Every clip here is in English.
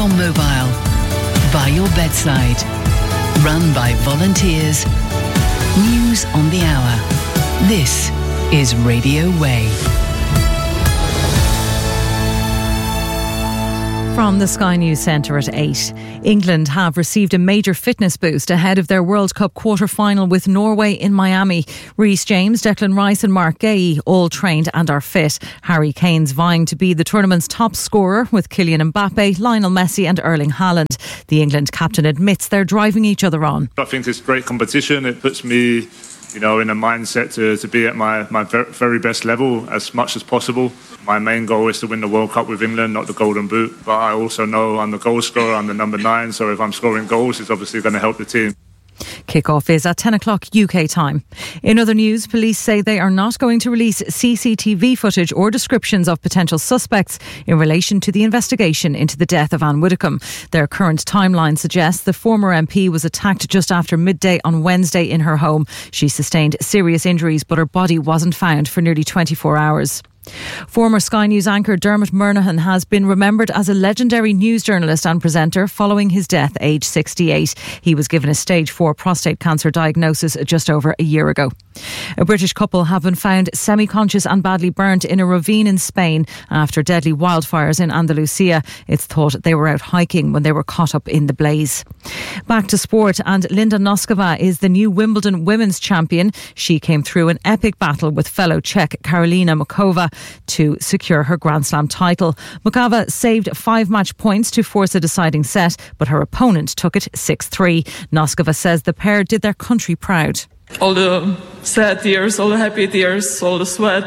on mobile, by your bedside, run by volunteers, news on the hour. This is Radio Way. From the Sky News Centre at 8. England have received a major fitness boost ahead of their World Cup quarter-final with Norway in Miami. Reece James, Declan Rice and Mark Gahey all trained and are fit. Harry Kane's vying to be the tournament's top scorer with Kylian Mbappe, Lionel Messi and Erling Haaland. The England captain admits they're driving each other on. I think it's great competition. It puts me, in a mindset to be at my very best level as much as possible. My main goal is to win the World Cup with England, not the Golden Boot. But I also know I'm the goal scorer, I'm the number 9, so if I'm scoring goals, it's obviously going to help the team. Kick-off is at 10 o'clock UK time. In other news, police say they are not going to release CCTV footage or descriptions of potential suspects in relation to the investigation into the death of Anne Widdecombe. Their current timeline suggests the former MP was attacked just after midday on Wednesday in her home. She sustained serious injuries, but her body wasn't found for nearly 24 hours. Former Sky News anchor Dermot Murnaghan has been remembered as a legendary news journalist and presenter following his death, aged 68. He was given a stage 4 prostate cancer diagnosis just over a year ago. A British couple have been found semi-conscious and badly burnt in a ravine in Spain after deadly wildfires in Andalusia. It's thought they were out hiking when they were caught up in the blaze. Back to sport, and Linda Noskova is the new Wimbledon women's champion. She came through an epic battle with fellow Czech Karolina Muchova to secure her Grand Slam title. Muchova saved 5 match points to force a deciding set, but her opponent took it 6-3. Noskova says the pair did their country proud. All the sad tears, all the happy tears, all the sweat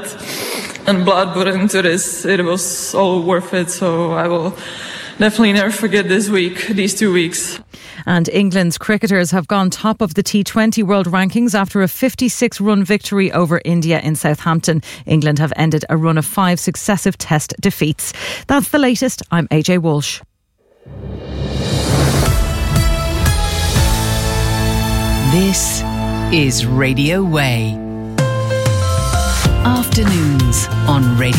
and blood put into this, it was all worth it. So I will definitely never forget these 2 weeks. And England's cricketers have gone top of the T20 world rankings after a 56-run victory over India in Southampton. England have ended a run of 5 successive test defeats. That's the latest. I'm AJ Walsh. This is Radio Way. Afternoons on Radio